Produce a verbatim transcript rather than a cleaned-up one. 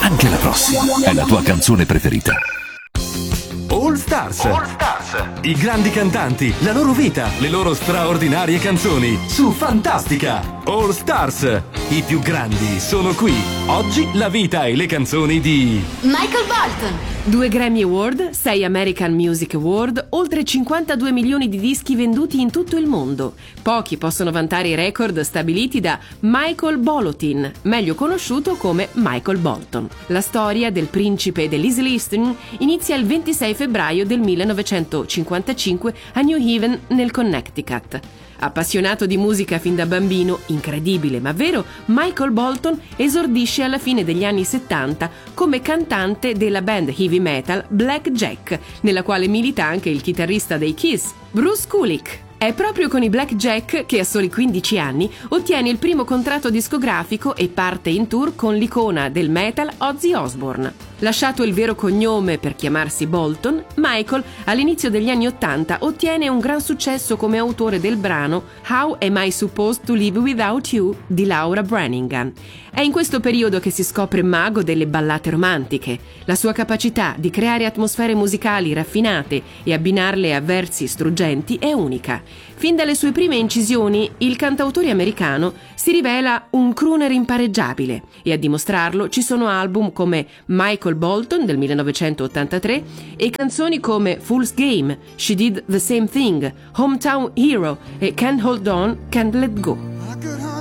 anche la prossima è la tua canzone preferita. All Stars. All Stars. I grandi cantanti, la loro vita, le loro straordinarie canzoni su Fantastica. All Stars. I più grandi sono qui. Oggi la vita e le canzoni di Michael Bolton. Due Grammy Award, sei American Music Award, oltre cinquantadue milioni di dischi venduti in tutto il mondo. Pochi possono vantare i record stabiliti da Michael Bolotin, meglio conosciuto come Michael Bolton. La storia del principe dell'Easy Listening inizia il ventisei febbraio del millenovecentocinquantacinque a New Haven, nel Connecticut. Appassionato di musica fin da bambino, incredibile ma vero, Michael Bolton esordisce alla fine degli anni settanta come cantante della band heavy metal Black Jack, nella quale milita anche il chitarrista dei Kiss, Bruce Kulick. È proprio con i Black Jack che a soli quindici anni ottiene il primo contratto discografico e parte in tour con l'icona del metal Ozzy Osbourne. Lasciato il vero cognome per chiamarsi Bolton, Michael all'inizio degli anni ottanta ottiene un gran successo come autore del brano How Am I Supposed to Live Without You di Laura Branigan. È in questo periodo che si scopre mago delle ballate romantiche. La sua capacità di creare atmosfere musicali raffinate e abbinarle a versi struggenti è unica. Fin dalle sue prime incisioni, il cantautore americano si rivela un crooner impareggiabile e a dimostrarlo ci sono album come Michael Bolton del millenovecentottantatré e canzoni come Fool's Game, She Did the Same Thing, Hometown Hero e Can't Hold On, Can't Let Go.